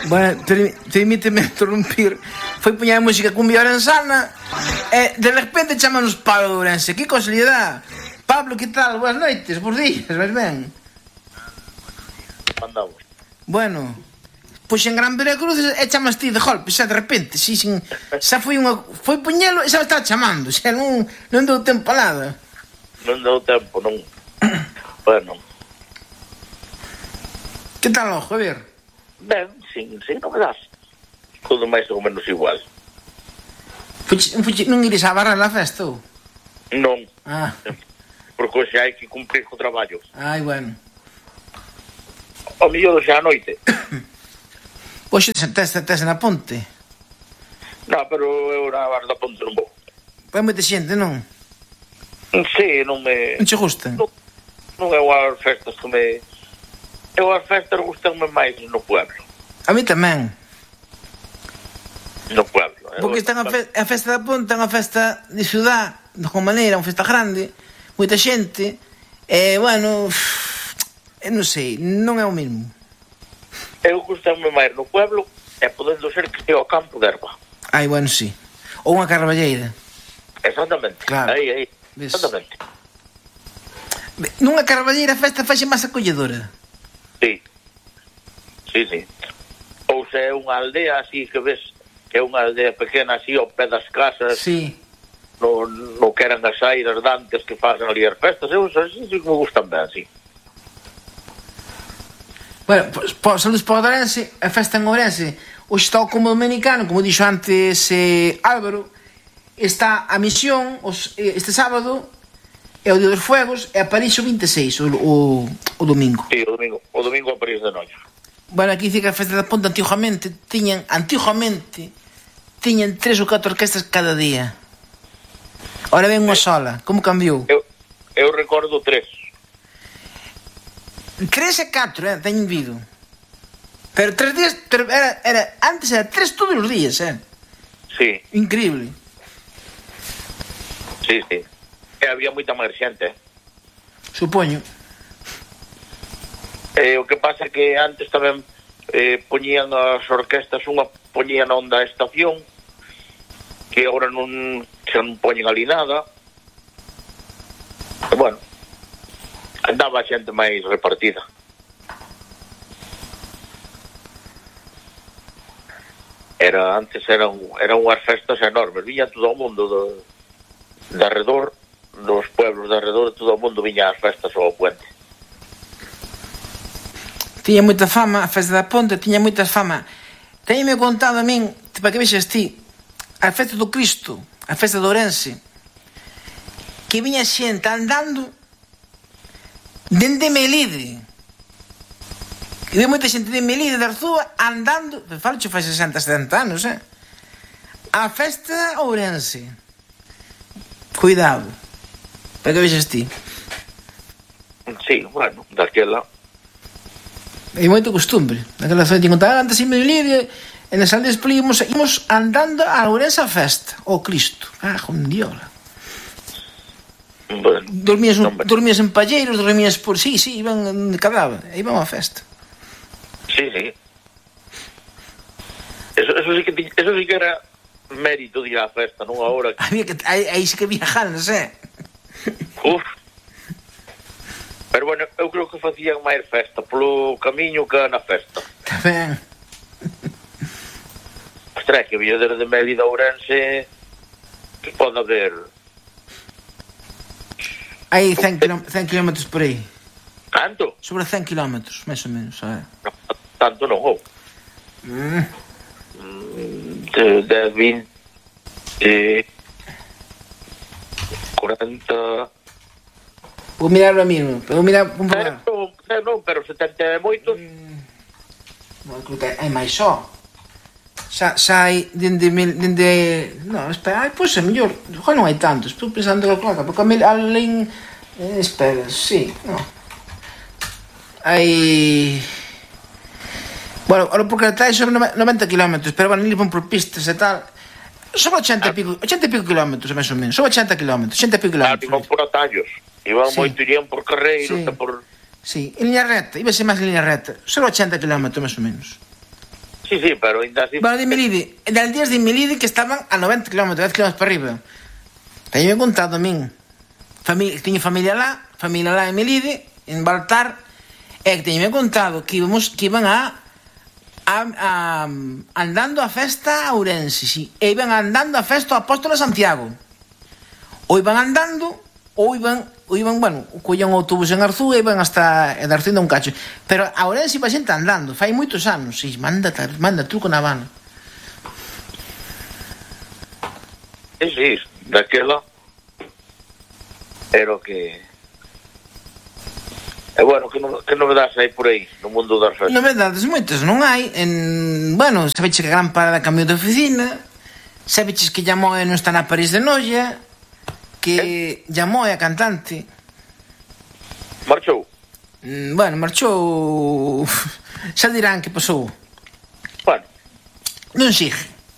Bueno, permíteme interrumpir. Foi poñer a música cumbia orensana e de repente chamanos Pablo de Ourense. Que casualidade. Pablo, que tal? Boas noites, bons días, vais ben? Mandamos. Bueno, pois en Gran Veracruz e chamas ti de golpe, xa de repente, xa foi poñelo e xa está chamando, xa non deu tempo a nada. Non deu tempo, non. Bueno. Que tal, ojo, a ver? Ben, sin novedades. Todo máis ou menos igual. Non iris a barra na festa, ou? Non. Ah. Porque xa hai que cumprir co traballo. Ai, bueno. O mellor xa a noite. Pois tes na ponte. Non, pero eu na barra da ponte non vou. Vai moita xente, non? Sí, non me... Non che gustan? Non é unhas festas que me... Eu as festas gustanme máis no pueblo. A mí tamén. No pueblo. Porque está a festa da ponte, é unha festa de ciudad, de alguma maneira, unha festa grande, moita xente, e, bueno, non sei, non é o mesmo. Eu gustanme máis no pueblo e podendo ser que sea o campo de erva. Ai, bueno, sí. Ou unha carballeira. Exactamente. Claro. Aí. Exactamente. Nunha carballeira a festa faixe máis acolledora. Sí. Ou se é unha aldea así que ves que é unha aldea pequena así ao pé das casas. Sí. No que eran as airas dantes que facen ali as festas. Eu así que me gustan ben, así. Bueno, saludos para o Ourense, a festa en Ourense. Hoxe está o como dominicano, como dixo antes Álvaro. Está a misión este sábado, é o Día dos Fuegos, e a París o 26, o domingo. Sí, o domingo a París de noite. Bueno, aquí dice que a festa da ponte antigamente tiñan 3 ou 4 orquestas cada día. Ahora ven unha sola. Como cambiou? Eu recordo 3 e 4, teñen vido. Pero 3 días, antes era 3 todos os días, Sí. Increíble. Sí. E había moita máis xente. Supoño. O que pasa é que antes tamén poñían as orquestas, unha poñían onda a estación, que agora xa non poñen ali nada. E bueno, andaba a xente máis repartida. Antes eran unhas festas enormes, viña todo o mundo de arredor, dos pueblos de arredor, todo o mundo viña ás festas ao puente. Tiña moita fama, a festa da ponte tiña moita fama. Teñeme contado a min, para que vexas ti, a festa do Cristo, a festa de Ourense, que viña xente andando dende Melide. E vi moita xente de Melide, de Arzúa, andando, falo che fai 60, 70 anos, a festa Ourense. Cuidado, para que vexas ti. Sí, bueno, daquela. É moito costumbre. Daquela zona te contaba antes en Melide, e nas aldeas ímos andando a Ourense a festa, ao Cristo. Con diola. Bueno, dormías en palleiros, dormías por... Sí, iban de cadáver, iban á festa. Sí. Eso sí que era mérito de ir á festa, non agora. Aí sí que había ganas, Uf. Pero bueno, eu creo que facían máis festa polo camiño que na festa. Tamén. Ostras, que vía desde Melide a Ourense, que pode haber... Hai 100 kilómetros por aí. Canto? Sobre 100 kilómetros, máis ou menos, No, tanto non, ou. De 20... 40... Vou mirar a mí, vou comprobar. Non, pero 70 é moito. Creo que hai máis só. Xa hai dende... Non, espera, pois é mellor. Igual non hai tantos, estou pensando que claro, porque alén... Espera, sí, non. Hai... Bueno, ahora porque está sobre 90 kilómetros, pero bueno, ali van por pistas e tal. Sobre 80 e pico kilómetros, máis ou menos. Sobre 80 kilómetros, 80 e pico kilómetros. Iban por atallos. Iban moito, irían por carreiros e por... Sí, en línea recta, iba a ser máis en línea recta. Sobre 80 kilómetros, máis ou menos. Sí, pero ainda así... Bueno, de Melide, de aldeas de Melide que estaban a 90 km, 10 km para arriba. Teño contado a min. Tiño familia lá en Melide, en Baltar, e que teño contado que iban andando a festa a Ourense, sí. E iban andando a festa ao Apóstolo Santiago. Ou iban andando, ou iban, bueno, collían un autobús en Arzú e iban hasta Arzú un cacho. Pero a Ourense iba xente andando, fai moitos anos, sí, manda truco na Habana. Sí, daquela era o que... E bueno, que novedades hai por aí no mundo das festas? Novedades moitas non hai. Bueno, sabeches que a gran parada cambiou de oficina, sabeches que Llamoe non está na París de Noia, que Llamoe a cantante marchou. Bueno, marchou. Xa dirán que pasou. Bueno, non sigue.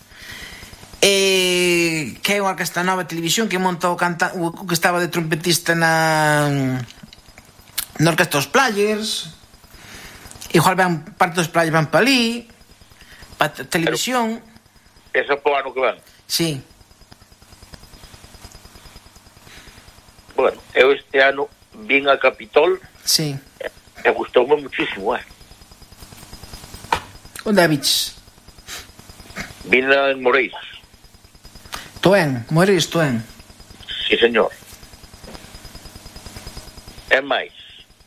Que é unha orquesta nova de televisión que monta o que estaba de trompetista na orquesta dos Players. Igual parte dos Players van para ali, para televisión. Esa po ano que ven. Sí. Bueno, eu este ano vin a Capitol. Sí. E gustoume muchísimo, Onde a biches? Vina en Moreiras. Moreiras, Toén. Sí, señor. É máis.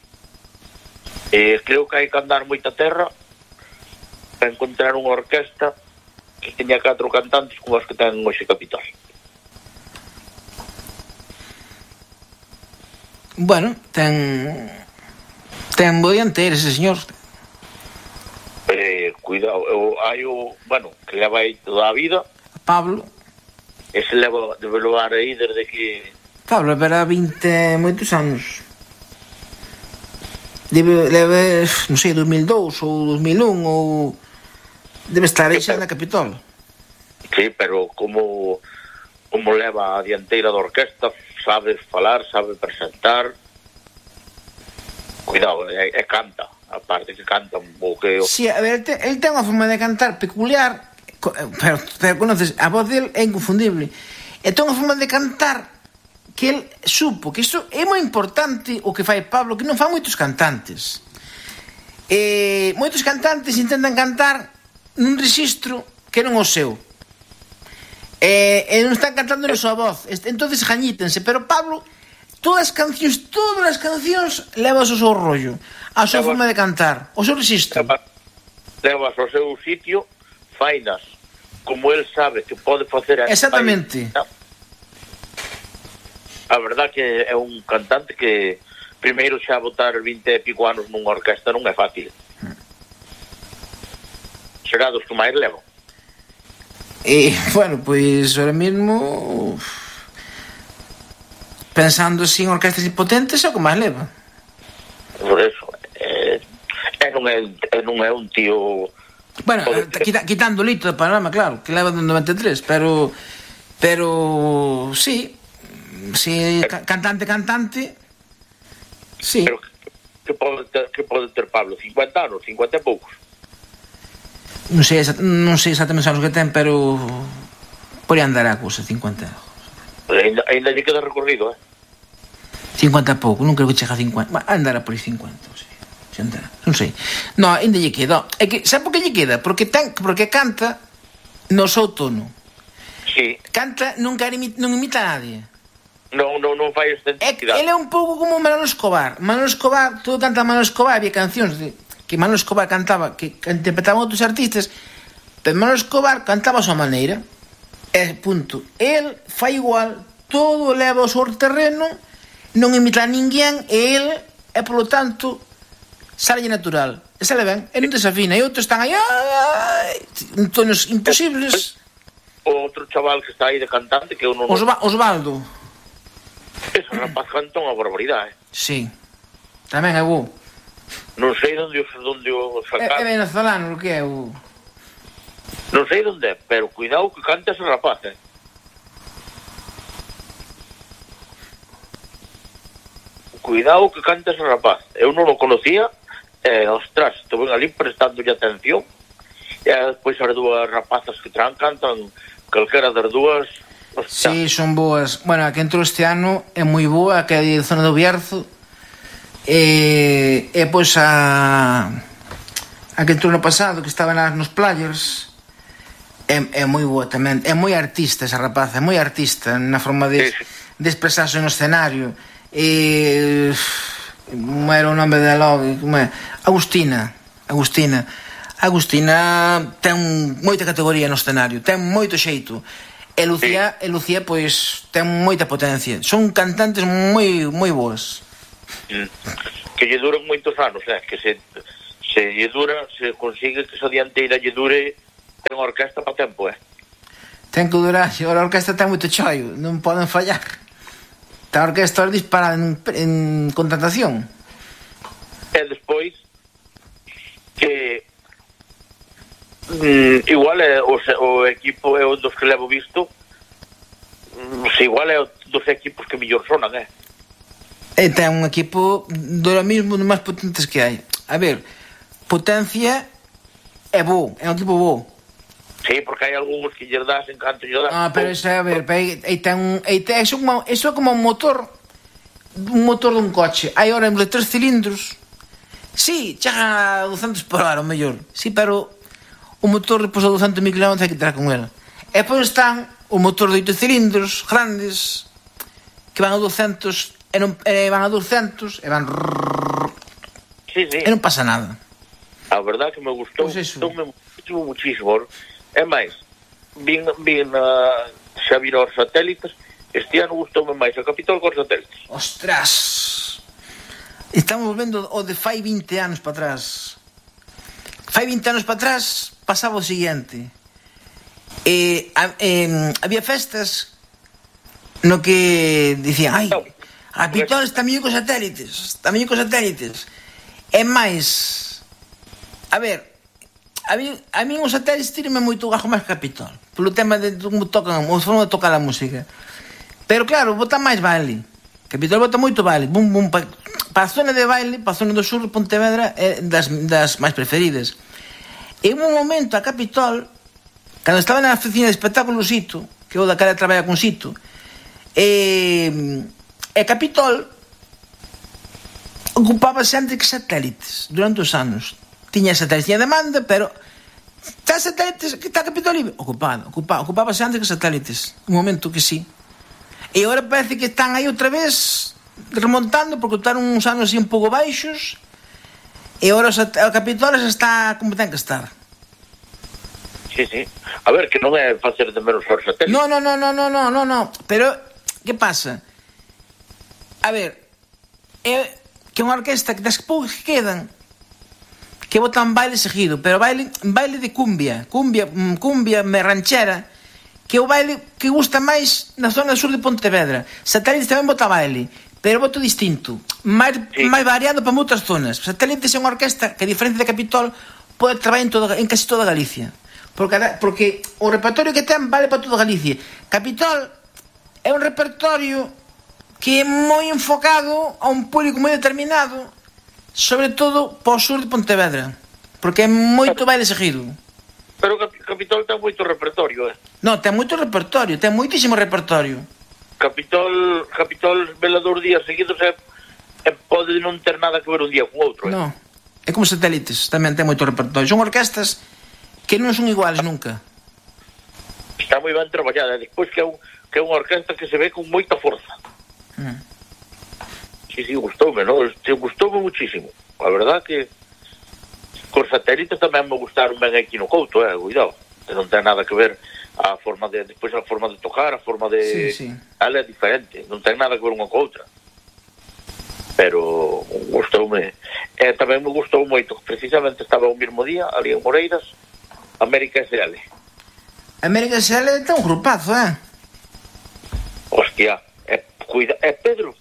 Creo que hai que andar moita terra para encontrar unha orquesta que teña 4 cantantes como os que ten hoxe Capitol. Bueno, ten bo dianteiro ese señor. Cuidado, hai bueno, que leva aí toda a vida. Pablo. Ese debe levar aí desde que... Pablo, verá 20 moitos anos. Debe, non sei, 2002 ou 2001 ou... Debe estar aí xa na Capitol. Sí, pero como leva a dianteira da orquesta, sabe falar, sabe presentar. Cuidado, e canta. A parte que canta un pouco. Sí, a ver, el ten unha forma de cantar peculiar, pero conoces, a voz dele é inconfundible. E ten unha forma de cantar que el supo, que isto é moi importante o que fai Pablo, que non fa moitos cantantes. Moitos cantantes intentan cantar nun registro que non o seu. E non están cantando na súa voz, entonces jañítense, pero Pablo todas as cancións levas o seu rollo, a súa forma de cantar, o seu registro. Levas ao seu sitio, fainas como el sabe que pode facer. Exactamente. A verdad que é un cantante que primeiro xa botar 20 e pico anos nunha orquesta non é fácil. Será dos que máis levo. Bueno, pois ahora mesmo pensando así en orquestas impotentes é o que máis leva. Por eso non é un tío... Bueno, quitando o Lito do panorama, claro, que leva do 93, pero sí, cantante, sí. Pero que pode ter Pablo? 50 anos, 50 e poucos? Non sei exactamente os anos que ten, pero por aí andará a cousa, 50 anos. Ainda lle queda recorrido, 50 e pouco, non creo que chegue a 50. Andará por aí 50, se andará, non sei. No, ainda lle queda. É que, sabe por que lle queda? Porque canta no seu tono. Sí. Canta, non imita a nadie. Non fai extensidade. Ele é un pouco como Manolo Escobar. Todo canta Manolo Escobar, había cancións que Manolo Escobar cantaba, que interpretaban outros artistas, pero Manolo Escobar cantaba a súa maneira. Punto. El fai igual, todo leva ao seu terreno, non imita a ninguén, e el, e polo tanto, sale natural. E sale ben, e non desafina. E outros están aí, en tonos imposibles. O outro chaval que está aí de cantante, que eu non... Osvaldo. Ese rapaz canta unha barbaridade. Sí, tamén é bo. Non sei onde o sacar. É venezolano, o que é o... Non sei onde é, pero cuidado que canta ese rapaz, Cuidado que canta ese rapaz. Eu non o conocía, ostras, estuve ali prestándolle atención. E despois as dúas rapazas que cantan, calquera das dúas. Sí, son boas. Bueno, a que entrou este ano é moi boa, a que é de zona do Bierzo. E pois a que entrou no pasado, que estaba nos Players, é moi boa tamén. É moi artista esa rapaza, é moi artista na forma de expresarse no escenario. Como era o nome de logo? Agustina ten moita categoría no escenario, ten moito xeito. E Lucía, pois, ten moita potencia. Son cantantes moi boas. Que lle duran moitos anos, que se lle dura, se consigue que esa dianteira lle dure, ten orquesta para tempo, Ten que durar, a orquesta ten moito choio, non poden fallar. Ten a orquesta disparada en contratación. E despois que igual é o equipo é un dos que levo visto, igual é dos equipos que mellor sonan, E ten un equipo do mismo, dos máis potentes que hai. A ver, potencia é bo, é un equipo bo. Sí, porque hai algúns que lles das en canto lles das. Pero iso, a ver, iso é como un motor dun coche. Hai ahora de 3 cilindros. Sí, chega a 200 por hora, o mellor. Sí, pero o motor depois a 200.000 km hai que tirar con ele. E depois están o motor de 8 cilindros grandes que van a 200 e van a 200 e van sí. E non pasa nada. A verdade que me gustou, muchísimo. É máis, vin xa vir aos satélites, este ano gustoume máis a Capitol que os satélites. Ostras, estamos vendo o de fai 20 anos para atrás. Fai 20 anos para atrás pasaba o seguinte. Había festas no que dicían, ai, a Capitol está mellor cos satélites. É máis, a ver, a mí os satélites tírame moito gajo máis que a Capitol, polo tema de como tocan, o forma de tocar a música. Pero claro, bota máis baile. Capitol bota moito baile, bum bum, para a zona de baile, para a zona do sur de Pontevedra é das máis preferidas. E un momento a Capitol, cando estaba na oficina de espectáculo Sito, que o da cara traballa con Sito, e Capitol ocupábase antes que satélites durante os anos. Tiña satélites, tiña demanda, pero está satélites, que está Capitol libre, ocupábase antes que satélites, un momento que sí. E agora parece que están aí outra vez remontando, porque estaron uns anos así un pouco baixos, e agora a Capitol está como ten que estar. Sí. A ver, que non é facer de menos os satélites. No, pero que pasa? A ver, é que unha orquesta que das poucas que quedan que botan baile seguido, pero baile de cumbia ranchera, que é o baile que gusta máis na zona sur de Pontevedra. Satélites tamén bota baile, pero boto distinto, máis variado para moitas zonas. Satélites é unha orquesta que, a diferencia de Capitol, pode traballar en casi toda Galicia, porque o repertorio que ten vale para toda Galicia. Capitol é un repertorio que é moi enfocado a un público moi determinado, sobre todo para o sur de Pontevedra, porque é moito baile seguido. Pero Capitol ten moito repertorio, Non, ten moito repertorio, ten moitísimo repertorio. Capitol vela 2 días seguidos e pode non ter nada que ver un día con outro, Non, é como satélites, tamén ten moito repertorio. Son orquestas que non son iguales nunca. Está moi ben traballada, despois que é unha orquesta que se ve con moita forza. Sí, gustoume, non? Gustoume muchísimo. A verdad que cos satélites tamén me gustaron ben aquí no Couto, cuidado. Non ten nada que ver a forma de tocar, a forma de... Sí. Ela é diferente, non ten nada que ver unha co outra. Pero gustoume. E tamén me gustou moito, precisamente estaba o mesmo día, ali en Moreiras, América SL. América SL ten un grupazo, Hostia, Pedro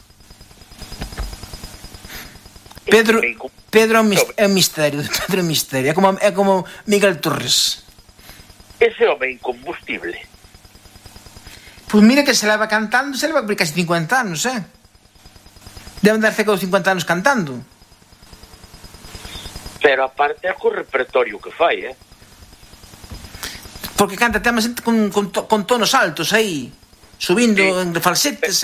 é un misterio. É como Miguel Torres. Ese home incombustible. Pois mira que se leva cantando, se leva por casi 50 anos, Deben dar cerca dos 50 anos cantando. Pero aparte é co repertorio que fai, Porque canta temas con tonos altos aí, subindo en falsetes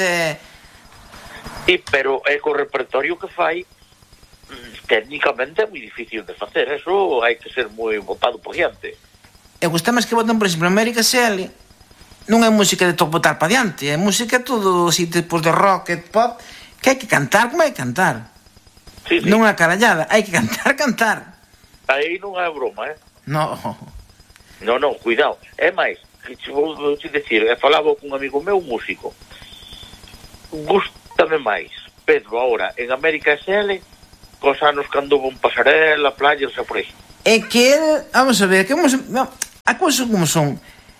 pero é co repertorio que fai, técnicamente é moi difícil de facer, eso hai que ser moi botado por diante. E os temas que botan, por exemplo, América SL non é música de botar para diante, é música todo así, tipos de rock e pop, que hai que cantar como hai que cantar. Sí. Non é carallada, hai que cantar. Aí non é broma, No, cuidado. É máis, que te vou te decir, falaba con un amigo meu, músico. Gústame máis Pedro ahora en América SL cos anos cando vou en Pasarela, playa, xa por aí. É que el, vamos a ver, a cousas como son.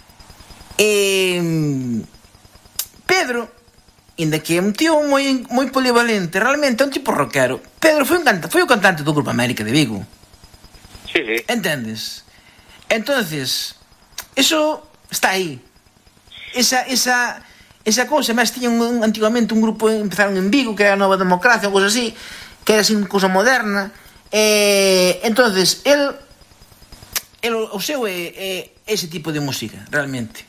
Pedro, inda que é un tío moi polivalente, realmente é un tipo rockero. Pedro foi o cantante do Grupo América de Vigo. Sí. Entendes? Entonces, eso está aí. Esa cousa, máis tiñan antigamente un grupo, empezaron en Vigo, que era a Nova Democracia, ou cousa así, que era así unha cousa moderna. Entonces, o seu é ese tipo de música, realmente.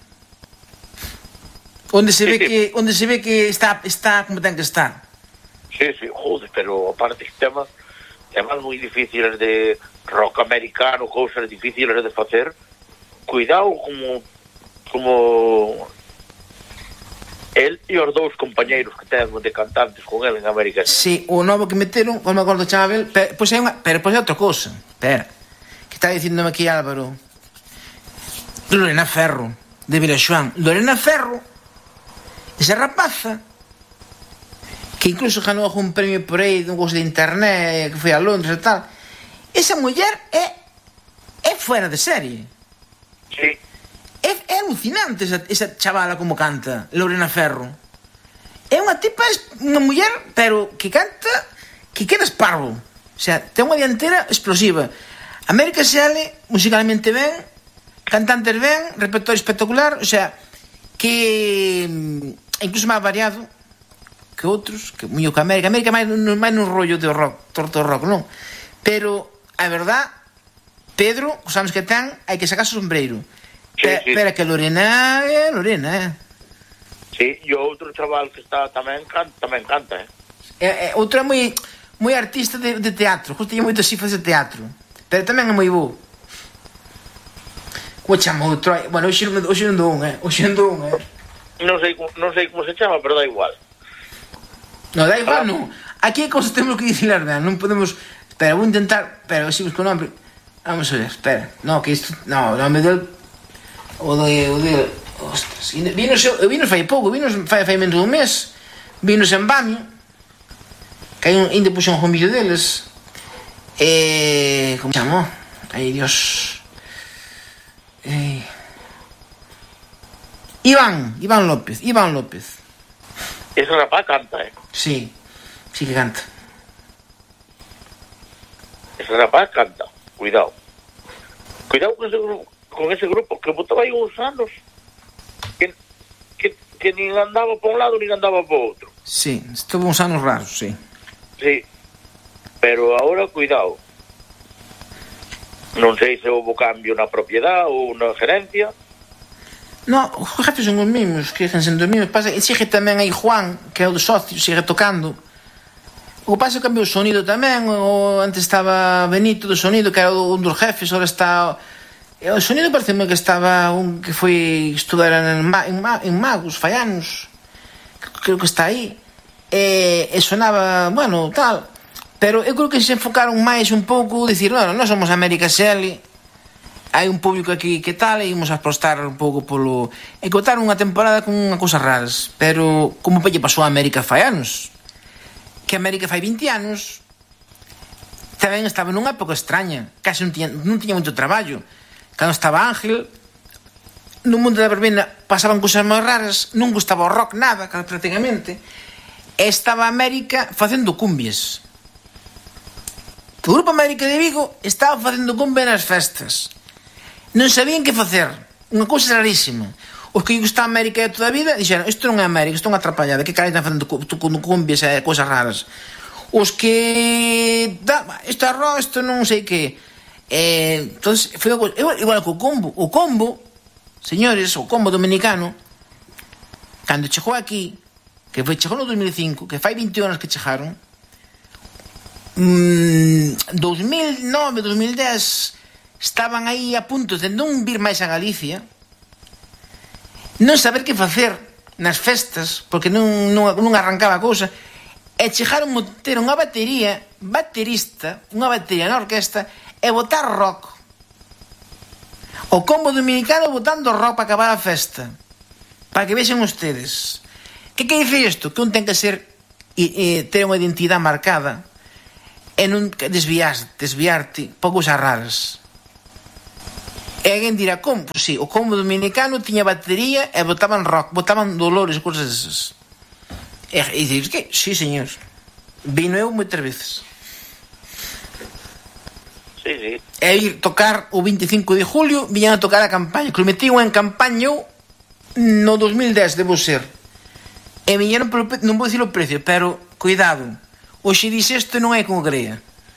Onde se ve que está como ten que estar. Sí, joder, pero aparte temas moi difíciles de rock americano, cousas difíciles de facer. Cuidado como el e os dous compañeiros que ten de cantantes con el en América. Sí, o novo que meteron, non me acordo chaval, pois é outra cousa. Espera, que está dicíndome aquí Álvaro. Lorena Ferro, de Vilaxoán. Lorena Ferro, esa rapaza, que incluso ganou algún premio por aí dun cousa de internet, que foi a Londres e tal. Esa muller é fuera de serie. Sí. É alucinante esa chavala como canta, Lorena Ferro. É unha tipa, unha muller, pero que canta que quedas parvo. O sea, ten unha dianteira explosiva. América SL, musicalmente ben, cantantes ben, repertorio espectacular, o sea, que incluso máis variado que outros, que muño que América máis nun rollo de rock, torto rock, non? Pero a verdad, Pedro, os anos que ten, hai que sacar o sombreiro. Sí. Pero que Lorena é Lorena, Sí, e outro chaval que está tamén canta, outro é moi artista de teatro, justo tiña moitas cifras de teatro, pero tamén é moi bo. Como chama outro? Bueno, hoxe non dou un, Non sei como se chama, pero da igual. No, da igual, non. Aquí hai cosas temos que dicilar ben, non podemos. Espera, vou intentar, pero si busco o nombre. Vamos a ver, espera. No, que isto, no, o nome del o de ostras, vinos fai pouco, fai menos dun mes. Vinos en Bami. Que hai ainda puxen un vídeo deles. Como se chamou? Ai, Dios. Iván López. Ese rapaz canta, Sí que canta. Ese rapaz canta, cuidado con ese grupo que botaba aí uns anos que nin andaba por un lado nin andaba por outro. Sí, estuvo uns anos raros, sí. Sí, pero agora cuidado. Non sei se houve cambio na propiedade ou na gerencia. No, os jefes son os mismos, que sendo os mismos. Pasa, sigue tamén aí Juan, que é o do socio, sigue tocando. O que pasa é que cambiou o sonido tamén. Antes estaba Benito do sonido, que era un dos jefes, agora está... O sonido parece que estaba un que foi estudar en Magos, fai anos. Creo que está aí. E sonaba, bueno, tal. Pero eu creo que se enfocaron máis un pouco, dicir, bueno, nós somos América SL, hai un público aquí que tal, e imos a apostar un pouco polo... E que botaron unha temporada con unha cousas raras, pero como lle pasou a América fai anos, que América fai 20 anos, tamén estaba nunha época extraña, case non tiña moito traballo. Cando estaba Ángel, no mundo da verbena pasaban cousas moi raras, non gustaba o rock nada, prácticamente, e estaba América facendo cumbias. O Grupo América de Vigo estaba facendo cumbia nas festas. Non sabían que facer. Unha cousa rarísima. Os que gustan América de toda a vida dixeron, isto non é América, isto é unha atrapallada, que carai están facendo cumbias e cousas raras. Os que... isto é rock, isto non sei que... entonces, foi igual que o combo. O combo señores, o combo dominicano, cando chegou aquí, que chegou no 2005, que fai 20 anos que chegaron, 2009, 2010, estaban aí a punto de non vir máis a Galicia, non saber que facer nas festas, porque non arrancaba a cousa, e chegaron a ter unha baterista, unha batería na orquesta, e botar rock. O combo dominicano botando rock para acabar a festa, para que vexen ustedes. Que dice isto? Que un ten que ser ter unha identidade marcada e non desviarte por cousas raras. E alguén dirá, como? Pois sí, o combo dominicano tiña batería e botaban rock, botaban Dolores e cousas desas. E dices, que? Sí, señor. Vino eu moitas veces. Sí, sí. E ir tocar o 25 de julio, viñan a tocar a campaña, que lo metían en campaña no 2010, debo ser. E viñeron polo, non vou dicir o precio, pero, cuidado, hoxe dixe isto non é como crea.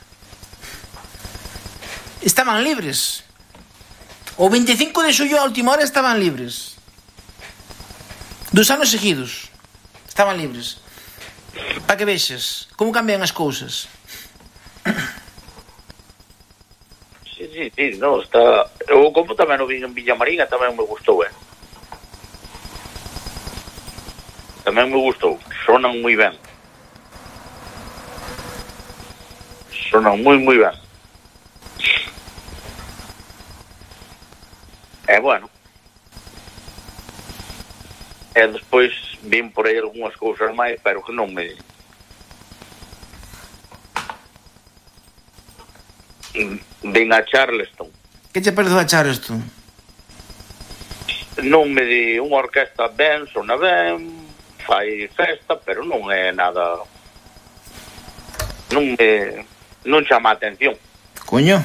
Estaban libres. O 25 de xullo a última hora estaban libres. 2 anos seguidos estaban libres. Para que vexas como cambian as cousas. Sí, no, está... O como tamén o vi en Villamarín e tamén me gustou, Tamén me gustou, sonan moi ben. Sonan moi ben. E bueno. E despois vin por aí algunhas cousas máis, pero que non me... Vin a Charleston. Que che pareceu a Charleston? Non me di unha orquesta ben, sona ben, fai festa, pero non é nada... Non chama a atención. Coño.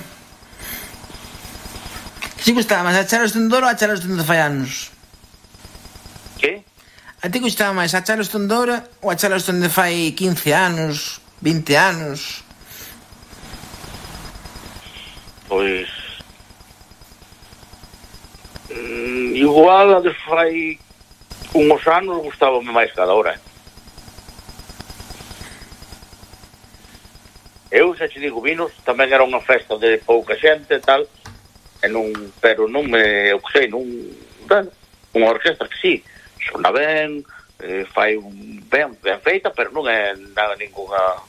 Que gustaba máis a Charleston de Ouro ou a Charleston de fai anos? Que? A ti gustaba máis a Charleston de Ouro ou a Charleston de fai 15 anos, 20 anos? Pois... igual a de fai unhos anos gustábame máis cada hora. Eu, xa te digo, vinos, tamén era unha festa de pouca xente e tal, e non, pero non me, eu que sei, non, bueno, unha orquesta que sí, sona ben, fai ben feita, pero non é nada ninguna...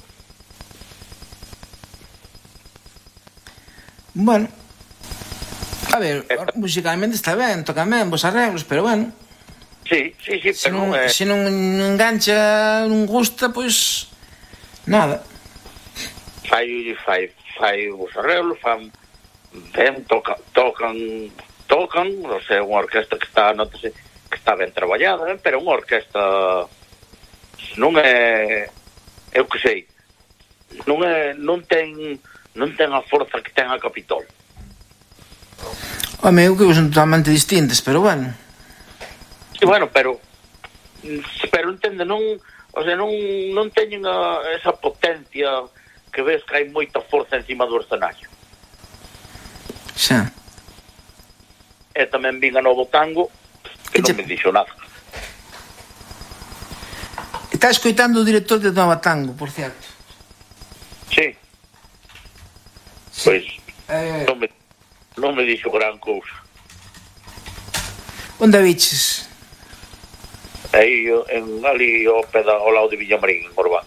Bueno, a ver, musicalmente está ben, tocan ben, vos arreglos, pero bueno. Sí, pero non é... Se non engancha, non gusta, pois nada. Fai os arreglos, fan ben, tocan, non sei, unha orquesta que está, notase, que está ben traballada, pero unha orquesta non é, eu que sei, non ten a forza que ten a Capitol. Home, eu que son totalmente distintas, pero bueno. Sí, bueno, pero entende, non, o sea, non teñen esa potencia que ves que hai moita forza encima do escenario. Xa. E tamén vin a Novo Tango, que non me dixo nada. Está escoitando o director de Novo Tango, por certo. Sí. Pois, non me dixo gran cousa. Onde a viches? Aí, ali ao lado de Villamarín, en Orbán.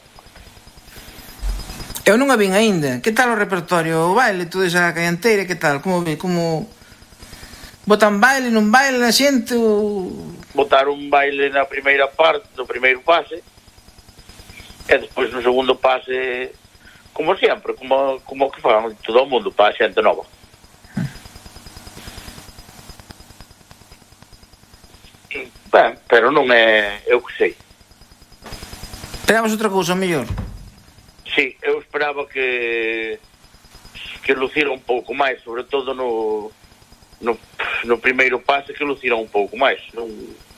Eu non a vin aínda. Que tal o repertorio? O baile, toda esa callanteira, que tal? Como botan baile, non baile a xente ou... Botaron un baile na primeira parte, no primeiro pase, e despois no segundo pase, como sempre, como que fan todo o mundo para a xente nova. Ben, pero non é, eu que sei. Esperamos outra cousa mellor. Sí, eu esperaba que lucira un pouco máis, sobre todo no primeiro pase, que lucira un pouco máis. Non...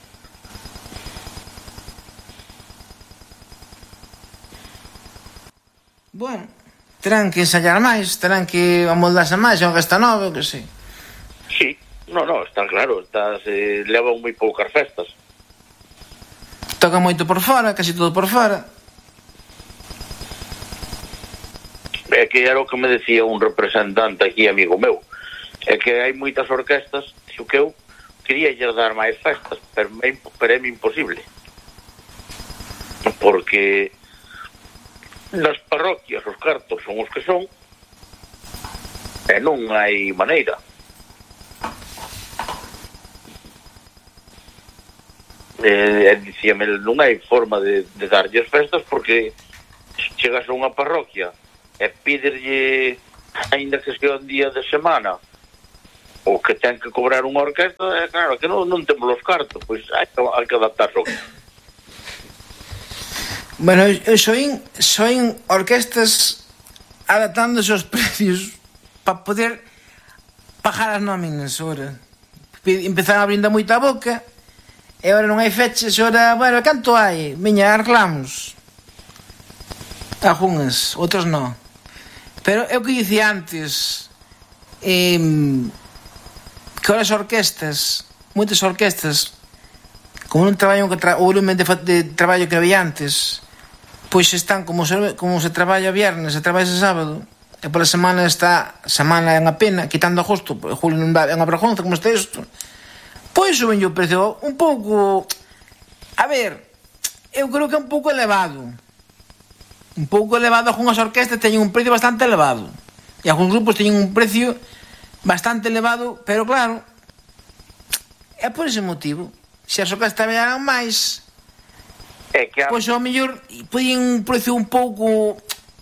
Bueno, terán que ensayar máis, terán que amoldarse máis, a esta nova, que sei. Sí, Non, está claro, levan moi poucas festas. Toca moito por fora, casi todo por fora. É que era o que me decía un representante aquí, amigo meu, é que hai moitas orquestas que eu quería lle dar máis festas, pero é imposible, porque nas parroquias os cartos son os que son e non hai maneira. Dicíame, non hai forma de darlles festas, porque chegas a unha parroquia e píderlle, ainda que sea un día de semana, o que ten que cobrar unha orquesta, claro, que non temos os cartos, pois hai que adaptarse. Bueno, soin orquestas adaptándose aos precios para poder pagar as nóminas. Ora, empezaron abrindo moita boca e ora non hai fechas. Ora, bueno, canto hai? Miña, arreglamos algunhas, outras non. Pero é o que dicía antes, que ora as orquestas, moitas orquestas, como non traballan o volumen de traballo que había antes, pois están como se traballa viernes e traballa sábado, e pola semana é unha pena, quitando agosto, julio non é unha vergonza como está isto, pois suben o precio un pouco, a ver, eu creo que é un pouco elevado. Algúnas orquestas teñen un precio bastante elevado e algúns grupos teñen un precio bastante elevado, pero claro, é por ese motivo. Se as orquestas traballaran máis, pois ao mellor podían un precio un pouco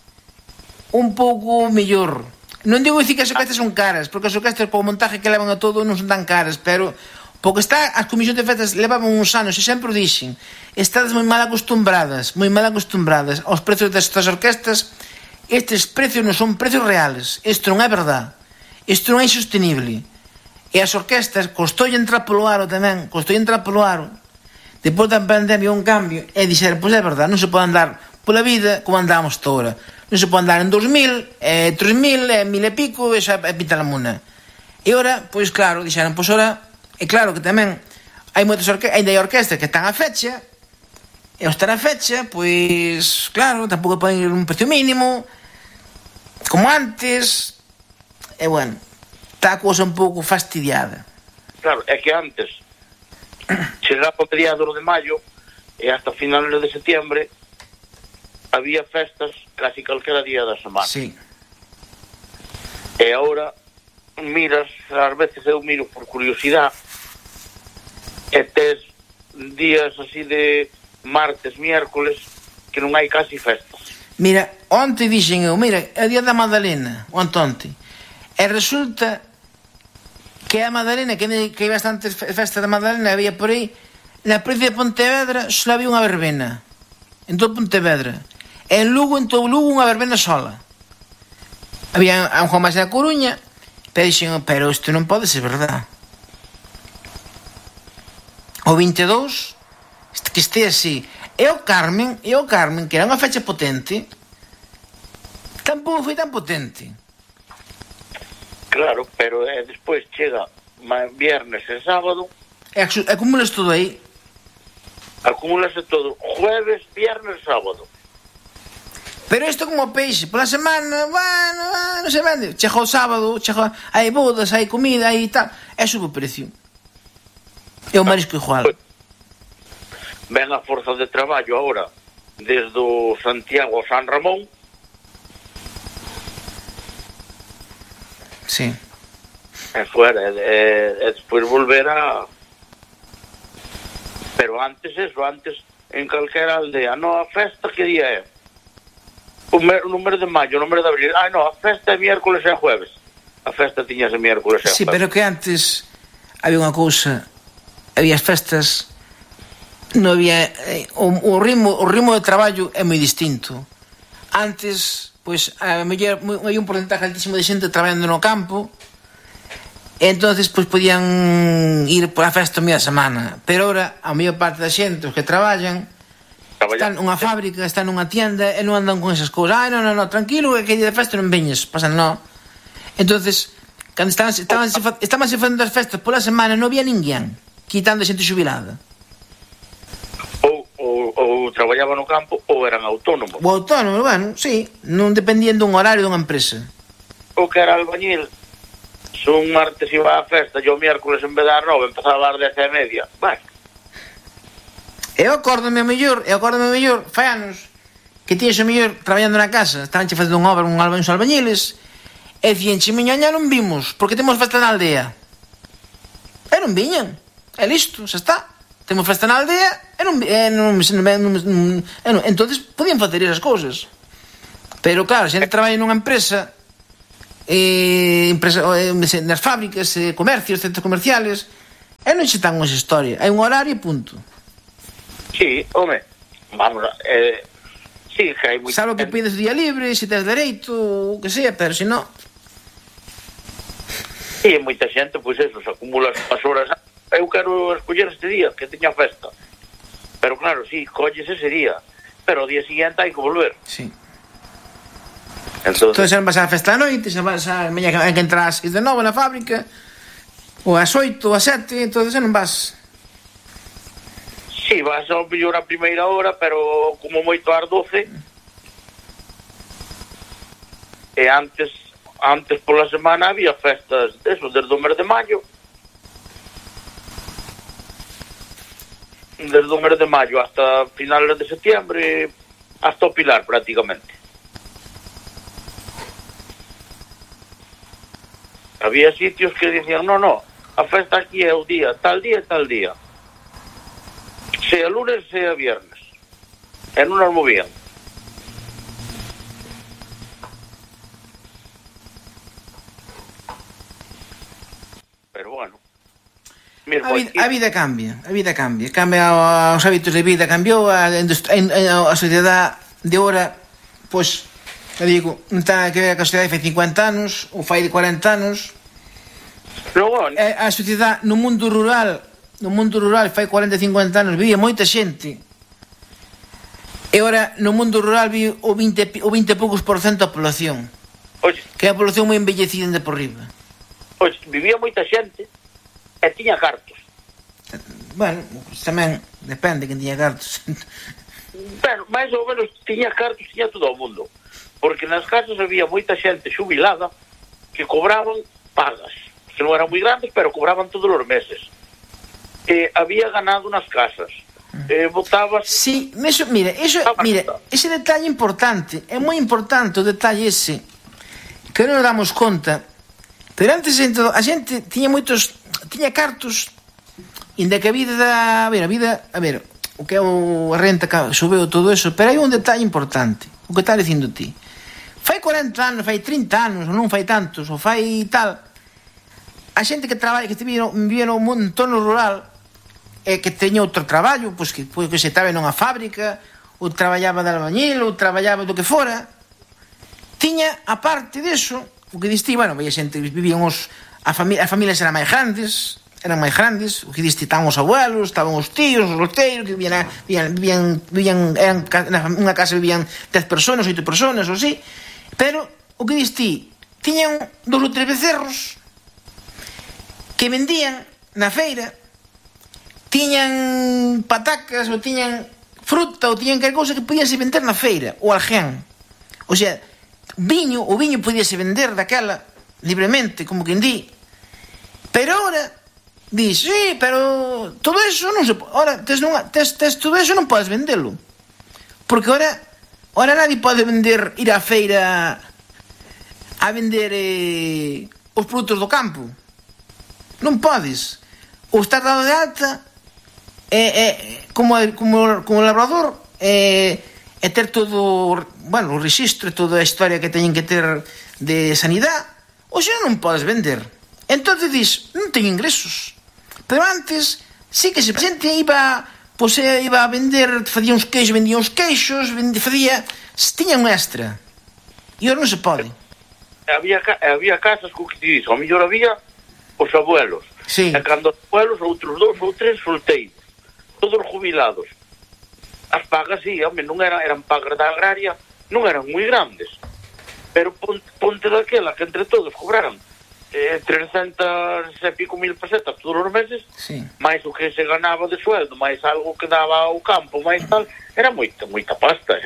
mellor. Non digo dicir que as orquestas son caras, porque as orquestas po montaje que levan a todo non son tan caras, pero porque as comisións de festas levaban uns anos, e sempre o dixen, estades moi mal acostumbradas aos precios destas orquestas. Estes precios non son precios reales, isto non é verdad, isto non é sostenible. E as orquestas costoulle entrar polo aro tamén, depois da pandemia un cambio, e dixeron, pois é verdad, non se pode andar pola vida como andábamos toda. Non se pode andar en 2000, 3000, 1000 e pico, e xa pinta la mona. E ora, pois claro, dixeron, pois ora, e claro que tamén hai moitas orquestas, ainda hai orquestas que están a fecha, e ao estar a fecha, pois claro, tampouco poden ir un precio mínimo como antes, e bueno, está a cousa un pouco fastidiada. Claro, é que antes chegaba o mediados de maio e hasta finales de setiembre había festas casi calquera día da semana. Sí. E agora miras, ás veces eu miro por curiosidade, e tes días así de martes, miércoles, que non hai casi festas. Mira, onte dixen eu, mira, é o día da Madalena, onte, e resulta que a Madalena, que hai bastantes festas da Madalena, había por aí, na provincia de Pontevedra só había unha verbena, en todo Pontevedra, e en todo Lugo unha verbena sola. Había un Juan máis da Coruña, pero dixen, pero isto non pode ser verdad. O 22, que este así, e o Carmen, que era unha fecha potente, tampouco foi tan potente. Claro, pero despois chega viernes e sábado, E acumulas todo aí. Acumulase todo, jueves, viernes, sábado. Pero isto como peixe, pola semana, bueno, non se vende. Chega o sábado, hai bodas, hai comida, hai tal, e sube o precio. E o marisco igual. Ven a forza de traballo agora, desde o Santiago ao San Ramón. Sí. E fuera, e despois volver a... Pero antes en calquera aldea, no, a festa que día é? O número de maio, o número de abril. Ah, no, a festa é miércoles e jueves. A festa tiñase miércoles e jueves. Sí, pero que antes había unha cousa, había as festas, non había o ritmo de traballo é moi distinto. Antes, pois, a mellor hai un porcentaje altísimo de xente traballando no campo, e entonces pois podían ir por a festa media semana, pero ora a maior parte da xente, os que traballan, están nunha fábrica, están nunha tienda e non andan con esas cousas. Non, tranquilo, que día de festa non veñes, pasan, non. Entonces, Cando estaban facendo as festas pola semana, non había ninguén, quitando a xente xubilada. Ou traballaba no campo ou eran autónomos. O autónomo, bueno, sí, non dependían dun horario dunha empresa. O que era albañil, se un martes iba á festa e o miércoles en vez das 9 empezaba ás 10:30, bueno. Eu acórdome mellor, fai anos que tiñes o mellor traballando na casa, estaban che facendo unha obra, uns albañiles, e dicían, miñaña non vimos, porque temos festa na aldea. E non viñan, e listo, xa está. Temos festa na aldea entonces podían facer esas cousas. Pero claro, xente traballa nunha empresa, nas fábricas, comercios, centros comerciales, e non xe tan esa historia. Hai un horario e punto. Sí, home, vamos, sí, que hai moita... Salvo que pides día libre, se tes dereito, o que sea, pero se non... Sí, moita xente, pois eso, se acumula as horas. Eu quero escoller este día, que teña festa. Pero claro, sí, colles ese día. Pero o día siguiente hai que volver. Sí. Entonces non vas a festa a noite, xa vas a meña que entrar ás 6 de novo na fábrica, ou ás 8, ou ás 7, entonces non vas... Sí, vas ao mellor a primeira hora, pero como moito ás 12. E antes pola semana había festas eso, desde o mes de maio. Desde o mes de maio hasta finales de septiembre, hasta o Pilar prácticamente. Había sitios que dicían, no, a festa aquí é o día, tal día e tal día. Sea lunes, sea viernes. E non nos movían. Pero bueno. A vida cambia. Cambia os hábitos de vida, cambiou a sociedade de hora, pois, eu digo, non está que ver a sociedade fai 50 anos ou fai 40 anos. A sociedade no mundo rural fai 40, 50 anos vivía moita xente, e ora no mundo rural vive o 20 e poucos por cento da población. Oye, que é a población moi envellecida de por riba. Oye, vivía moita xente e tiña cartos. Bueno, tamén depende quen tiña cartos. Bueno, máis ou menos tiña cartos, tiña todo o mundo. Porque nas casas había moita xente xubilada que cobraban pagas, que non eran moi grandes, pero cobraban todos os meses. Había ganado nas casas. Botabas... Sí, mira, ese detalle importante, é moi importante o detalle ese, que non nos damos conta. Pero antes a xente tiña cartos, inda que a vida, o que é a renta subeu todo eso, pero hai un detalle importante, o que está dicindo ti. Fai 40 anos, fai 30 anos, ou non fai tantos, ou fai tal, a xente que traballa, que vivía no entorno rural, que teña outro traballo, pois que se estaba nunha fábrica, ou traballaba de albañil, ou traballaba do que fora, tiña, aparte deso, o que diste, bueno, veía xente, vivían as familias eran máis grandes, o que diste, estaban os abuelos, estaban os tíos, os loteiros, que vivían nunha casa vivían 10 personas, 8 personas, ou así, pero, o que diste, tiñan 2 ou 3 becerros que vendían na feira, tiñan patacas, ou tiñan fruta, ou tiñan calquera cousa que podíanse vender na feira, ou algén. O sea, o viño podíase vender daquela libremente, como quen di. Pero ahora dis, sí, pero todo eso non se pode. Ahora tes todo eso non podes vendelo. Porque ahora nadie pode ir á feira a vender os produtos do campo. Non podes. Ou estar dado de alta como labrador e ter todo, bueno, o registro e toda a historia que teñen que ter de sanidade, ou xa non podes vender. Entonces dis, non teño ingresos. Pero antes sí que se xente iba a vender, facía uns queixos, tiña un extra. E ahora non se pode. Había casas que te dixo, ao mellor había os abuelos. Sí. E cando os abuelos, outros 2 ou 3 solteiros, todos jubilados. As pagas, sí, home, non eran pagas da agraria, non eran moi grandes. Pero ponte daquela que entre todos cobraran 300 e pico mil pesetas todos os meses, Sí. máis o que se ganaba de sueldo, máis algo que daba ao campo, máis tal, era moita pasta,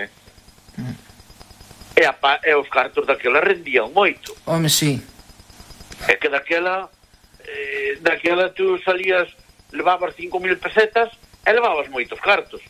E os cartos daquela rendían moito. Home, sí. É que daquela tú salías, levabas 5.000 pesetas e levabas moitos cartos.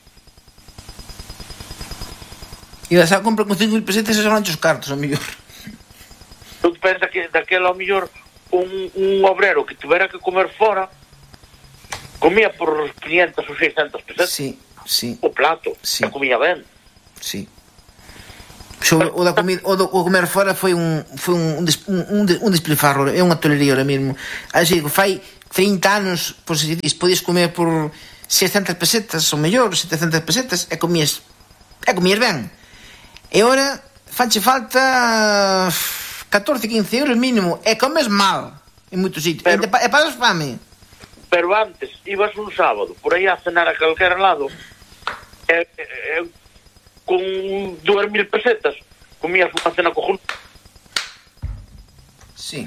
Ibas a comprar con 5.000 pesetas e son anchos cartos, ao mellor. Tu pensa que daquela ao mellor un obrero que tivera que comer fora comía por 500 ou 600 pesetas. Sí, sí. O plato, Sí. e comía ben. Sí. O da comida, o comer fora foi un despilfarro, é unha tolería ahora mesmo. Así que fai 30 anos, pois se dis, podías comer por 600 pesetas, ou mellor, 700 pesetas, e comías ben. E ora, fanche falta 14, 15 euros mínimo, e comes mal en moitos sitios, e pasas fame. Pero antes, ibas un sábado por aí a cenar a calquera lado con 2.000 pesetas comías unha cena cojonada. Sí.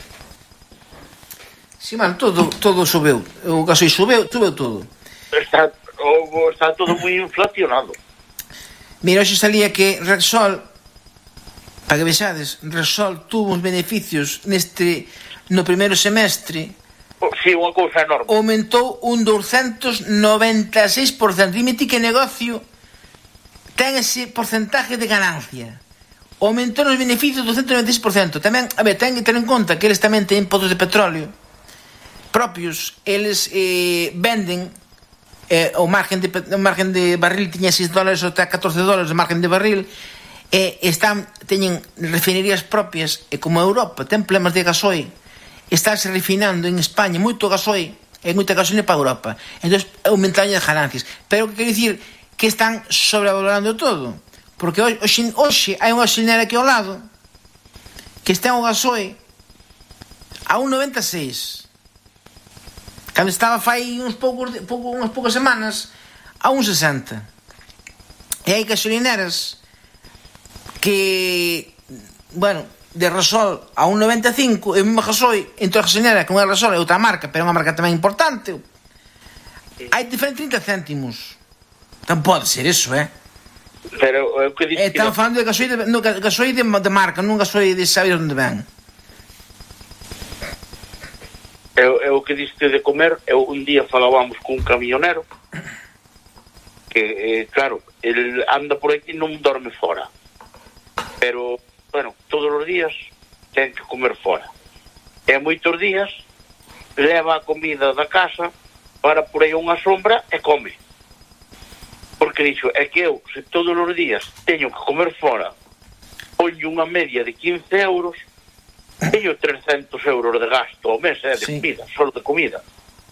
Sí, man, todo subeu. O gasoil subeu todo. Está todo moi inflacionado. Mira, hoxe salía que Repsol, para que vexades, Repsol tuvo uns beneficios no primeiro semestre. Sí, unha cousa enorme. Aumentou un 296%. Dime ti que negocio ten ese porcentaje de ganancia. Aumentou os beneficios do 296%. Tamén, a ver, ten que ter en conta que eles tamén teñen pozos de petróleo propios. Eles venden o margen de barril tiña $6 ou até $14 de margen de barril, e teñen refinerías propias, e como Europa ten problemas de gasoil, estáse refinando en España moito gasoil e moita gasolina para Europa, entón aumentaron as ganancias. Pero que quero dicir que están sobrevalorando todo, porque hoxe hai unha gasolinera aquí ao lado que está o gasoil a 1,96, cando estaba fai unhas poucas semanas a 1,60. E hai gasolineras que, bueno, de Repsol a 1,95, e mesmo gasoil entre a gasolinera que non é Repsol, é outra marca, pero é unha marca tamén importante, hai diferentes 30 céntimos. Non pode ser eso, Pero o que dices, están falando de gasoil de marca, non gasoil de saber onde ven. é o que diste de comer. Eu un día falábamos cun camionero que, claro, el anda por aquí, non dorme fora, pero, bueno, todos os días ten que comer fora, e moitos días leva a comida da casa para por aí unha sombra e come, porque dixo, é que eu, se todos os días teño que comer fora, ponho unha media de 15 euros, teño 300 euros de gasto ao mes, de comida, solo de comida.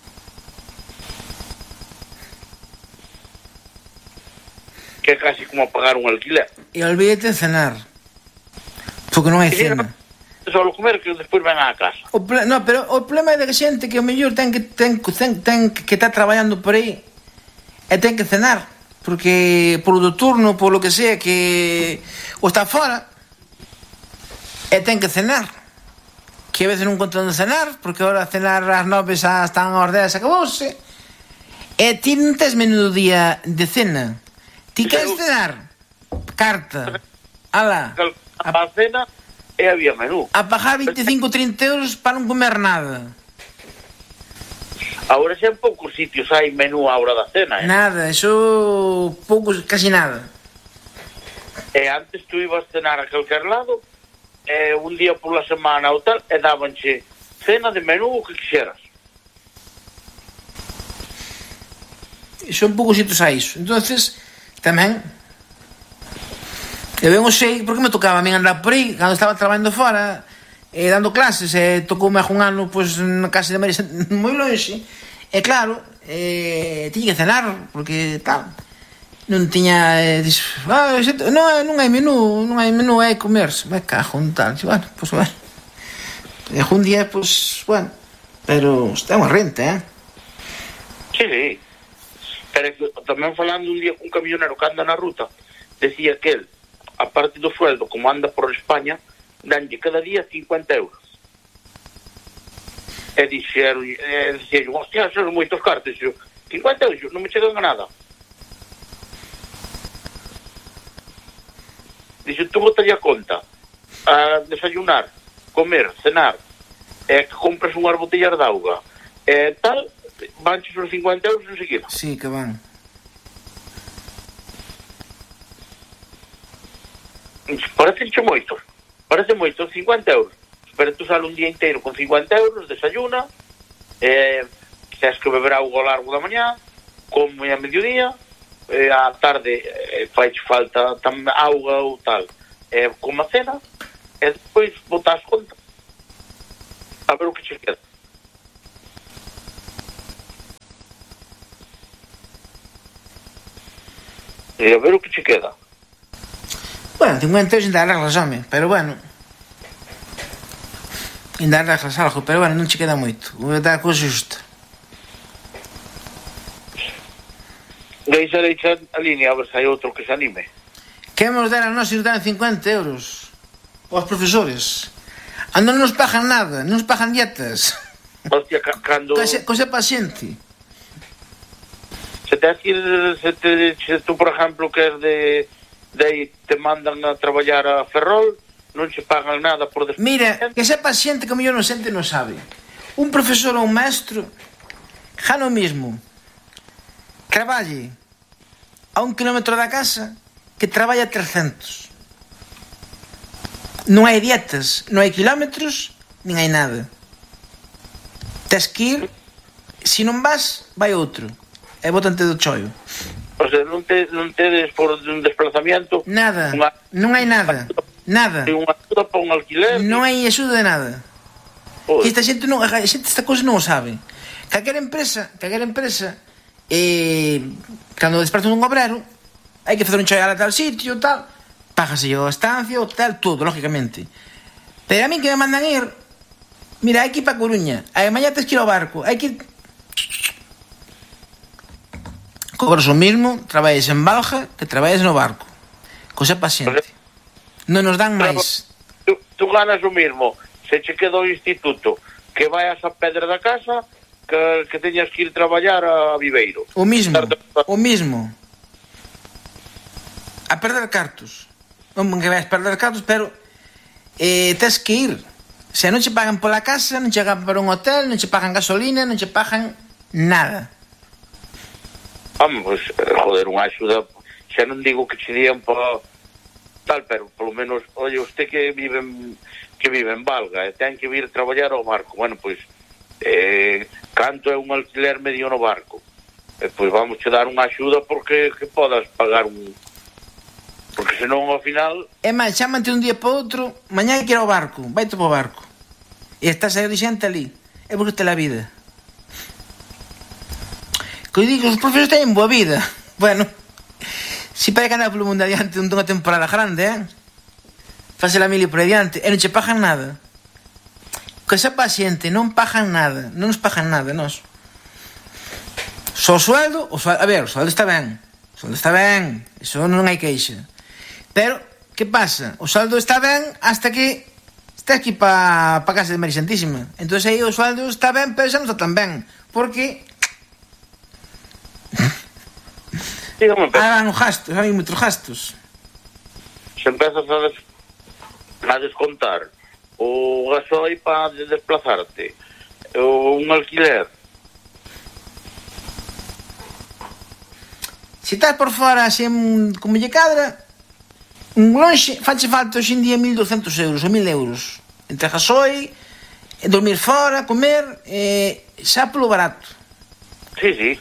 Que é casi como pagar un alquiler. E olvídate de cenar, porque non hai cena. Solo comer, que despois ven á casa. Pero o problema é de que xente que o mellor ten que estar traballando por aí e ten que cenar, porque polo do turno, polo que sea, que ou está fora e ten que cenar, que a veces non contan de cenar, porque ahora cenar ás 9 xa están aos 10 acabouse, e ti non tes menú do día de cena. Ti queres cenar? Carta. Ala. A cena e había menú. A pagar 25 ou 30 euros para non comer nada. Agora xa en poucos sitios hai menú á hora da cena, Nada, eso poucos, casi nada. E antes tú ibas cenar a calquer lado, un día pola semana ou tal, e dábanche cena de menú o que quixeras. Son poucos sitios a iso. Entonces, tamén eu non sei porque me tocaba a min andar por aí cando estaba traballando fora, dando clases, e tocoume un ano pois na casa de María moi lonxe, e claro, tiña que cenar porque tal, non tiña non hai menú, hai comerse, me cago en tal. Bueno, pois bueno, e un día pois bueno, pero está unha renta, Sí. Pero tamén falando un día cun camionero que anda na ruta, decía que el, a parte do sueldo, como anda por España, danlle cada día 50 euros. E dixeron, hostia, son moitos cartos. 50 euros, non me chegan a nada. Dixo, tú botalle a conta a desayunar, comer, cenar, que compras unhas botellas de auga, tal, vanches os 50 euros enseguida. Sí, que van. Parece moito, 50 euros. Pero tú sale un día inteiro con 50 euros, desayuna, tens que beber auga ao largo da mañá, come a mediodía, á tarde faiche falta auga ou tal, como a cena, e despois botas conta a ver o que che queda. E a ver o que che queda. Bueno, 50 euros ainda arreglas, home, pero bueno, ainda arreglas algo, pero bueno, non che queda moito, vou dar a cousa xusta. Deixa a línea a ver se hai outro que se anime. Que nos deran a nós e nos dan 50 euros aos profesores. Non nos pagan nada, non nos pagan dietas. Hostia, cando... Cosa paciente. Se tú, por exemplo, que és de aí te mandan a traballar a Ferrol, non che pagan nada por despois. Mira, que sepa xente que mellor non xente non sabe. Un profesor ou un maestro xa no mismo traballe a 1 kilómetro da casa que traballa 300. Non hai dietas, non hai kilómetros, nin hai nada. Tes que ir, se non vas, vai outro e bótante do choio. O sea, non tedes por un desplazamiento nada, non hai nada. Nada. Unha axuda para un alquiler. Non hai axuda de nada. Que esta xente non, esta cousa non o sabe. Calquera empresa, cando despertan un obrero, hai que facer un choiar a tal sitio, tal, págase a estancia, o tal, todo, lógicamente. Pero a mí que me mandan ir, mira, hai que ir para Coruña, a mañá tens que ir ao barco, hai que ir... Cobras o mismo, traballes en Balja, que traballes no barco. Cosa paciente. Non nos dan máis. Tú ganas o mismo se che queda o instituto que vayas a Pedra da Casa que teñas que ir traballar a Viveiro. O mismo. A perder cartos. Non que vais perder cartos, pero tens que ir. Se non che pagan pola casa, non che pagan para un hotel, non che pagan gasolina, non che pagan nada. Vamos, joder, unha axuda, xa non digo que che dían para tal, pero polo menos, oye, usted que vive en Valga e ten que vir traballar ao barco, bueno, pois canto é un alquiler medio no barco, pois vamos che dar unha axuda porque que podas pagar un, porque senón ao final máis, chámante un día para outro, mañá hai que ir ao barco, vaite para o barco e estás aí de xente ali, é porque te la vida. Que eu digo, os profesores teñen boa vida. Bueno, si para que andar polo mundo adiante unha temporada grande, fase la mili por adiante e non che pagan nada. Que esa paciente non pagan nada, non nos pagan nada, nos. Só o sueldo, a ver, o sueldo está ben, eso non hai queixa. Pero, que pasa? O sueldo está ben hasta que está aquí pa casa de María Santísima. Entón aí o sueldo está ben, pero xa non está tan ben, porque van gastos, hai moitos gastos. Se empezas a descontar o gasoi para desplazarte, o un alquiler. Se estás por fora, así, como lle cadra, un lonxe, fache falta hoxe en día 1.200 euros ou 1.000 euros. Entre gasoi, dormir fora, comer, xa polo barato. Sí.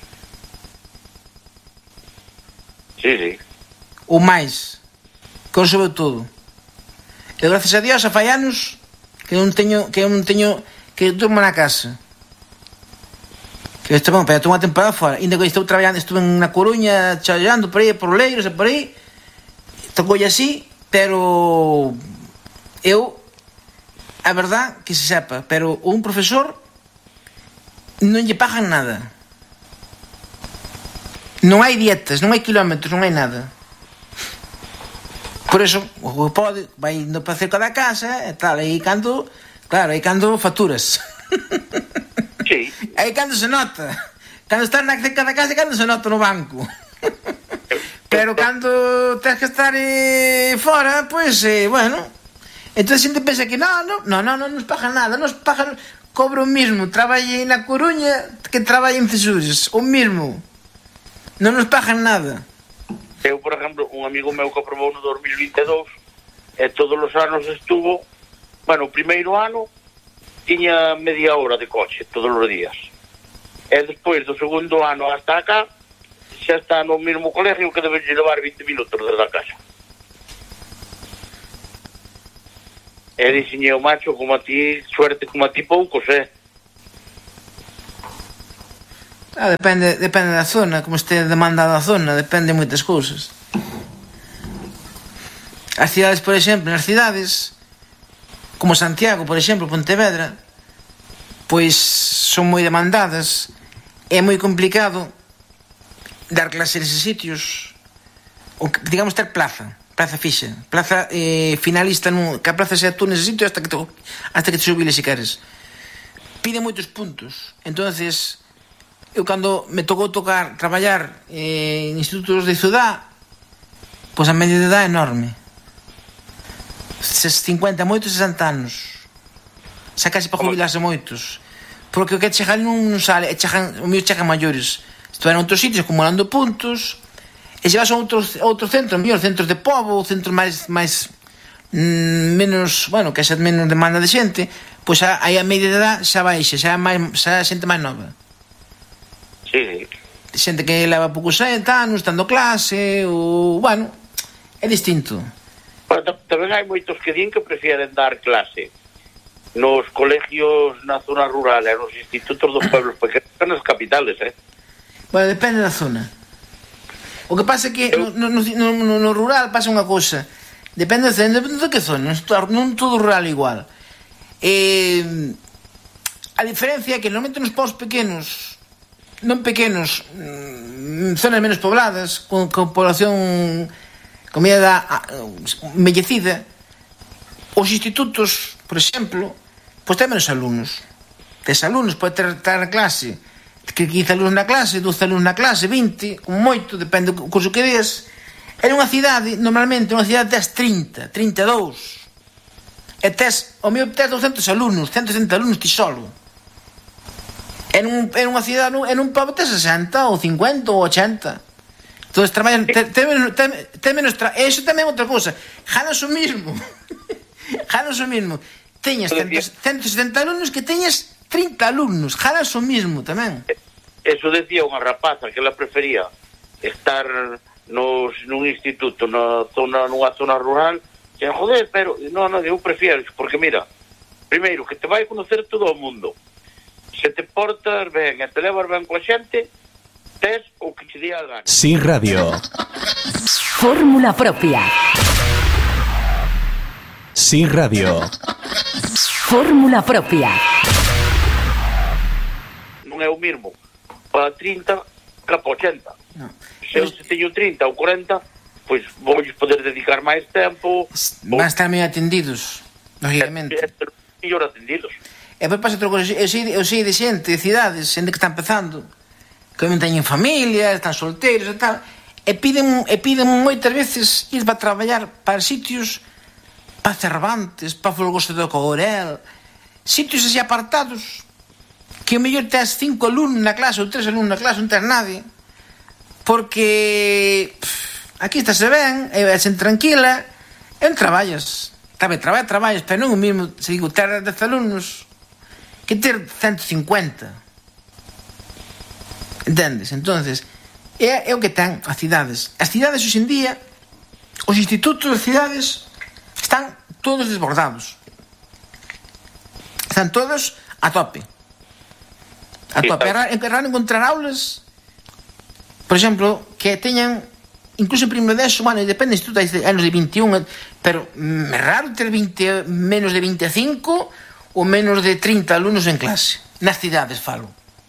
O máis, con sobre todo. E gracias a Dios, a fai anos que durmo na casa. Que isto, bueno, pero estou unha temporada fora. Ainda que estou traballando, estuve na Coruña, challando por aí, por Leiros e por aí. Tocoulle así, pero eu, a verdad, que se sepa, pero un profesor non lle pagan nada. Non hai dietas, non hai kilómetros, non hai nada. Por eso, o pode, vai indo para cerca da casa e tal, aí cando facturas. Aí cando se nota. Cando estás na cerca da casa, cando se nota no banco. Pero cando tens que estar fora, pois, bueno. Entón a xente pensa que non nos pagan nada, nos pagan, cobro o mismo, traballe na Coruña que traballe en Cesures, o mismo. Non nos pagan nada. Eu, por exemplo, un amigo meu que aprobou no 2022 e todos os anos estuvo, bueno, o primeiro ano tiña media hora de coche todos os días. E despois do segundo ano hasta acá xa está no mesmo colegio que debe levar 20 minutos desde a casa. E dixen, macho, como a ti, suerte como a ti poucos, Depende da zona, como este demandada a zona, depende de moitas cousas. As cidades, por exemplo, nas cidades como Santiago, por exemplo, Pontevedra, pois son moi demandadas. É moi complicado dar clase neses sitios, ou digamos ter plaza fixa, plaza finalista, que a plaza sea tú nese sitio hasta que te xubiles si queres. Pide moitos puntos. Entonces eu cando me tocou traballar en institutos de ciudad, pois a media de edad é enorme, 50, moitos 60 anos, xa casi para jubilarse moitos, porque o que chegan non sale, o mío chegan maiores, estuveron outros sitios acumulando puntos, e se vas a outro centro, mellor centros de pobo, centros máis menos, bueno, que xa menos demanda de xente, pois aí a media de edad xa baixa, xa a xente máis nova. Sí. Xente que leva poucos anos dando clase, ou, bueno, é distinto. Bueno, tamén hai moitos que din que prefieren dar clase nos colegios na zona rural e nos institutos dos pueblos pequenos que nas capitales, Bueno, depende da zona. O que pasa é que no rural pasa unha cousa. Depende de que zona, non todo rural igual. A diferencia é que normalmente nos povos pequenos, non pequenos, zonas menos pobladas, con población con media envellecida, os institutos, por exemplo, pois ten menos alumnos. Tes alumnos, pode ter na clase, que 15 alumnos na clase, 12 alumnos na clase, 20, como moito, depende do curso que des. É unha cidade, normalmente, unha cidade tes 30, 32. E tes, o meu tes 200 alumnos, 160 alumnos ti solo. En unha cidade, en un pobo tes 60, ou 50, ou 80. Entón, traballan, ten menos eso tamén é outra cousa. Janas o mismo. Janas o mismo. Teñas 170 alumnos que teñas 30 alumnos. Janas o mismo tamén. Eso decía unha rapaza que ela prefería estar nun instituto nunha zona rural. E, joder, pero non, eu prefiero, porque mira, primeiro, que te vai conocer todo o mundo. Se te portas ben e te levas ben coa xente, tes o que te día a gana. Sí Radio. Fórmula propia. Sí Radio. Fórmula propia. Non é o mismo para 30 que para 80. No. Se eu teño 30 ou 40, pois vou poder dedicar máis tempo. Van a estar medio atendidos, lógicamente. Mellor atendidos. E depois pasa outra cousa. Eu sei de xente, de cidades, xente que está empezando, que non teñen familia, están solteiros e tal, e piden moitas veces ir para traballar para sitios, para Cervantes, para Folgoso do Courel, sitios así apartados, que o mellor tes 5 alumnos na clase ou 3 alumnos na clase, non tes nadie, porque aquí estáse ben, é xente tranquila, e non traballas. Traballas, pero non o mismo, se digo, ter 10 alumnos que ter 150. Entendes? Entonces, é o que ten as cidades. As cidades hoxe en día, os institutos das cidades están todos desbordados. Están todos a tope. A tope. É raro encontrar aulas, por exemplo, que teñan, incluso en primeiro de eso, bueno, depende do instituto, hai anos de 21, pero é raro ter menos de 25 ou menos de 30 alumnos en clase. Nas cidades, falo.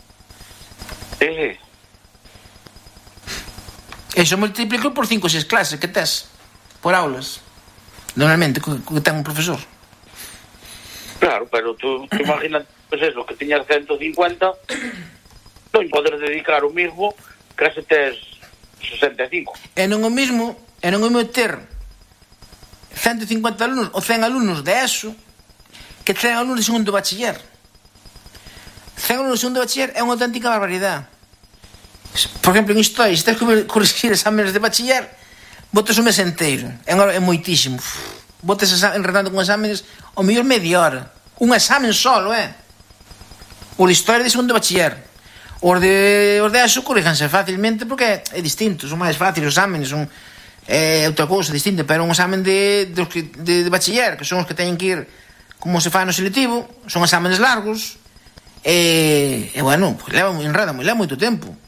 Eso multiplico por 5 ou 6 clases que tes por aulas, normalmente, que ten un profesor. Claro, pero tú imaginas pois eso, que tiñas 150, non podes dedicar o mismo que se tes 65. E non o mesmo ter 150 alumnos ou 100 alumnos de ESO que 100 alumnos de segundo bachiller. 100 alumnos de segundo bachiller é unha auténtica barbaridade. Por exemplo, en historia, se tens que corrigir exámenes de bachiller, botas un mes inteiro. É moitísimo. Botas enredando con exámenes ao mellor media hora. Un examen solo, O de historia de segundo bachiller. Os de ESO corríjanse facilmente porque é distinto, son máis fáciles os exámenes, son outra cousa distinta, pero un examen de bachiller, que son os que teñen que ir como se fai no selectivo, son exámenes largos, e bueno, pues leva moito tempo.